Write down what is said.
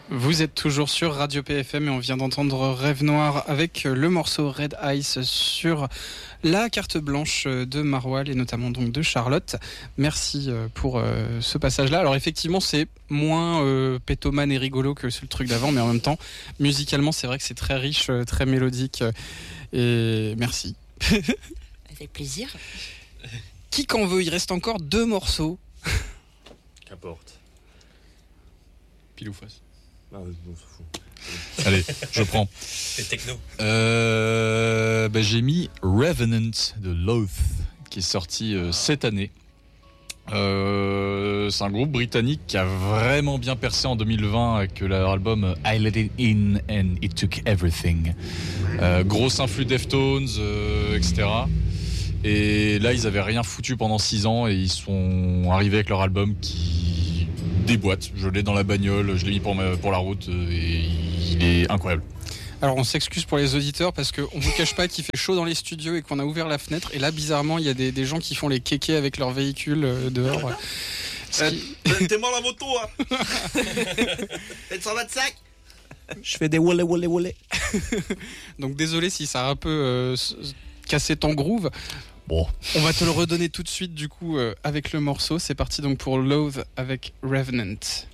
Vous êtes toujours sur Radio PFM et on vient d'entendre Rêve Noir avec le morceau Red Ice sur la carte blanche de Marwal et notamment donc de Charlotte. Merci pour ce passage-là. Alors effectivement c'est moins pétomane et rigolo que le truc d'avant, mais en même temps musicalement c'est vrai que c'est très riche, très mélodique et merci. Avec plaisir. Qui qu'en veut? Il reste encore 2 morceaux. Qu'importe. Pile ou face? Ah oui, on s'en fout. Allez, je prends. C'est techno. J'ai mis Revenant de Loath, qui est sorti cette année. C'est un groupe britannique qui a vraiment bien percé en 2020 avec leur album I Let It In and It Took Everything. Grosse influx Deftones, etc. Et là, ils avaient rien foutu pendant 6 ans et ils sont arrivés avec leur album qui déboîte. Je l'ai dans la bagnole, je l'ai mis pour la route et il est incroyable. Alors on s'excuse pour les auditeurs parce qu'on vous cache pas qu'il fait chaud dans les studios et qu'on a ouvert la fenêtre et là bizarrement il y a des gens qui font les kékés avec leur véhicule dehors. T'es mort la moto, hein. T'es 125. Je fais des wallé. Donc désolé si ça a un peu cassé ton groove. Bon. On va te le redonner tout de suite du coup avec le morceau. C'est parti donc pour Loath avec Revenant.